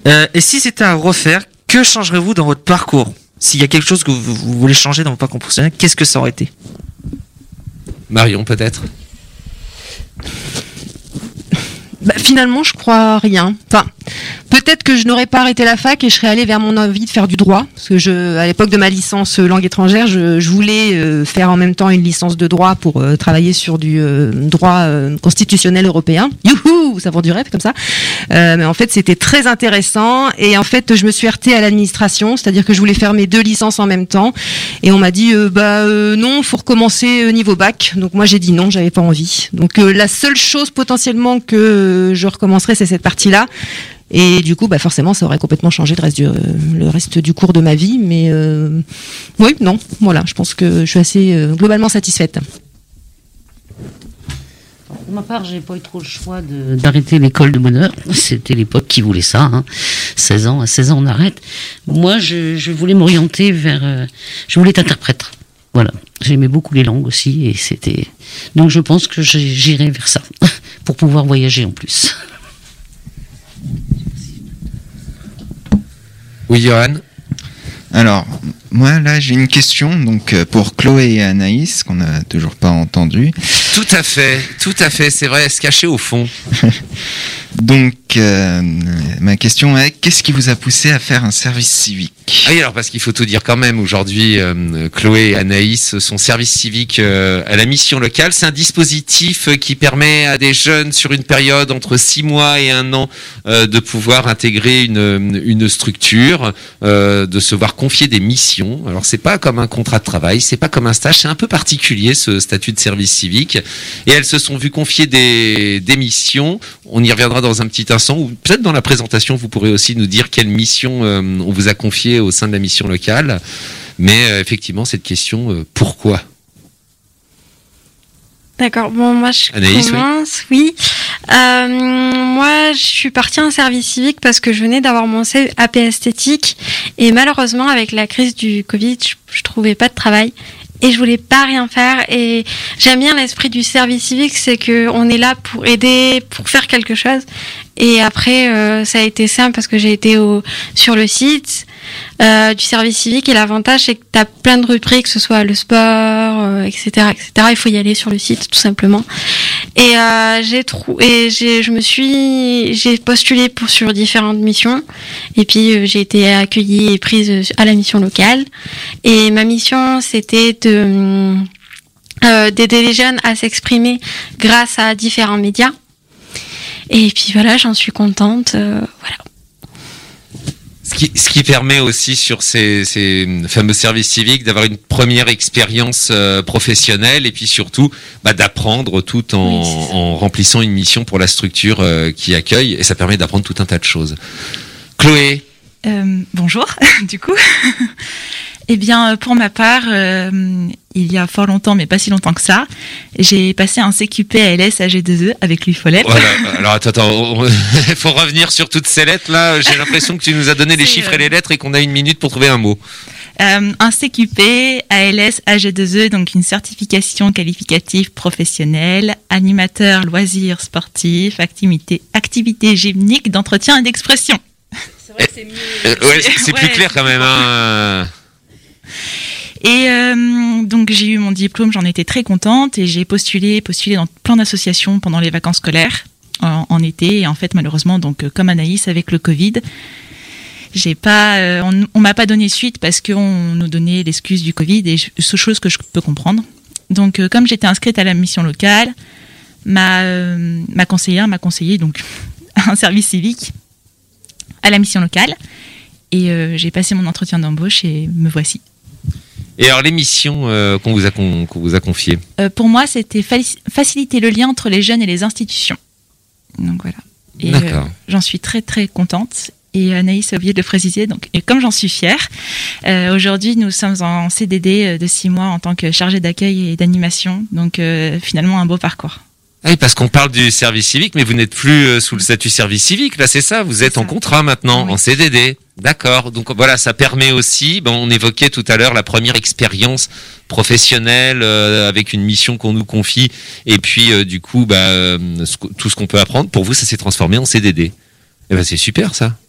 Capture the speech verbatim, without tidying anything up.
Euh, et si c'était à refaire, que changerez-vous dans votre parcours? S'il y a quelque chose que vous, vous voulez changer dans votre parcours professionnel, qu'est-ce que ça aurait été? Marion, peut-être? Bah, finalement, je crois rien. Enfin, peut-être que je n'aurais pas arrêté la fac et je serais allée vers mon envie de faire du droit. Parce que je, à l'époque de ma licence euh, langue étrangère, je, je voulais euh, faire en même temps une licence de droit pour euh, travailler sur du euh, droit euh, constitutionnel européen. Youhou, ça vend du rêve comme ça. Euh, mais en fait, c'était très intéressant. Et en fait, je me suis heurtée à l'administration, c'est-à-dire que je voulais faire mes deux licences en même temps. Et on m'a dit, euh, bah euh, non, faut recommencer euh, niveau bac. Donc moi, j'ai dit non, j'avais pas envie. Donc euh, la seule chose potentiellement que euh, je recommencerai, c'est cette partie-là. Et du coup, bah forcément, ça aurait complètement changé le reste du, euh, le reste du cours de ma vie. Mais euh, oui, non, voilà, je pense que je suis assez euh, globalement satisfaite. Pour ma part, j'ai pas eu trop le choix de, d'arrêter l'école de bonheur. C'était l'époque qui voulait ça. Hein. seize ans, à seize ans, on arrête. Moi, je, je voulais m'orienter vers... Euh, je voulais être interprète. Voilà. J'aimais beaucoup les langues aussi. Et c'était... Donc, je pense que j'irai vers ça. Pour pouvoir voyager en plus. Oui, Johan. Alors, moi, là, j'ai une question donc pour Chloé et Anaïs, qu'on n'a toujours pas entendu. Tout à fait, tout à fait, c'est vrai, se cacher au fond. Donc, euh, ma question est, qu'est-ce qui vous a poussé à faire un service civique? Ah oui, alors parce qu'il faut tout dire quand même, aujourd'hui, euh, Chloé et Anaïs sont service civique euh, à la mission locale. C'est un dispositif qui permet à des jeunes sur une période entre six mois et un an euh, de pouvoir intégrer une, une structure, euh, de se voir confier des missions. Alors c'est pas comme un contrat de travail, c'est pas comme un stage, c'est un peu particulier ce statut de service civique. Et elles se sont vues confier des, des missions. On y reviendra dans un petit instant, ou peut-être dans la présentation, vous pourrez aussi nous dire quelle mission euh, on vous a confiée au sein de la mission locale. Mais euh, effectivement, cette question, euh, pourquoi? D'accord, bon, moi je Anaïs, commence, oui. oui. Euh, moi, je suis partie en service civique parce que je venais d'avoir mon A P esthétique et malheureusement, avec la crise du Covid, je, je trouvais pas de travail. Et je voulais pas rien faire. Et j'aime bien l'esprit du service civique, c'est que on est là pour aider, pour faire quelque chose. Et après, euh, ça a été simple parce que j'ai été au, sur le site euh, du service civique. Et l'avantage, c'est que t'as plein de rubriques, que ce soit le sport, euh, et cetera, et cetera. Il faut y aller sur le site, tout simplement. Et euh, j'ai trou et j'ai, je me suis, j'ai postulé pour sur différentes missions. Et puis euh, j'ai été accueillie et prise à la mission locale. Et ma mission, c'était de euh, d'aider les jeunes à s'exprimer grâce à différents médias. Et puis voilà, j'en suis contente. Euh, voilà. Ce qui, ce qui permet aussi sur ces, ces fameux services civiques d'avoir une première expérience euh, professionnelle et puis surtout bah, d'apprendre tout en, oui, en remplissant une mission pour la structure euh, qui accueille, et ça permet d'apprendre tout un tas de choses. Chloé. Euh, bonjour, du coup. Eh bien, pour ma part, euh, il y a fort longtemps, mais pas si longtemps que ça, j'ai passé un C Q P A L S A G deux E avec Louis Follette. Voilà. Alors attends, attends, il faut revenir sur toutes ces lettres là. J'ai l'impression que tu nous as donné les C'est chiffres euh... et les lettres et qu'on a une minute pour trouver un mot. Euh, un C Q P A L S A G deux E, donc une certification qualificative professionnelle, animateur loisirs sportifs, activité, activité gymnique, d'entretien et d'expression. C'est vrai que c'est mieux. Euh, ouais, c'est, c'est ouais, plus clair quand même. Hein. Et euh, donc j'ai eu mon diplôme, j'en étais très contente et j'ai postulé, postulé dans plein d'associations pendant les vacances scolaires en, en été. Et en fait, malheureusement, donc comme Anaïs avec le Covid, j'ai pas, euh, on, on m'a pas donné suite parce qu'on nous donnait l'excuse du Covid et ce chose que je peux comprendre. Donc euh, comme j'étais inscrite à la mission locale, ma euh, ma conseillère m'a conseillé donc un service civique à la mission locale et euh, j'ai passé mon entretien d'embauche et me voici. Et alors les missions euh, qu'on vous a con, qu'on vous a confiées euh, pour moi, c'était fa- faciliter le lien entre les jeunes et les institutions. Donc voilà. Et D'accord. Euh, j'en suis très très contente. Et Anaïs a oublié de le préciser. Donc, et comme j'en suis fière, euh, aujourd'hui nous sommes en C D D de six mois en tant que chargée d'accueil et d'animation. Donc euh, finalement un beau parcours. Ah oui, parce qu'on parle du service civique, mais vous n'êtes plus euh, sous le statut service civique, là c'est ça, vous c'est êtes ça. En contrat maintenant, oui. En C D D. D'accord, donc voilà, ça permet aussi, ben, on évoquait tout à l'heure la première expérience professionnelle euh, avec une mission qu'on nous confie, et puis euh, du coup, bah, euh, ce, tout ce qu'on peut apprendre, pour vous ça s'est transformé en C D D. Et ben c'est super ça.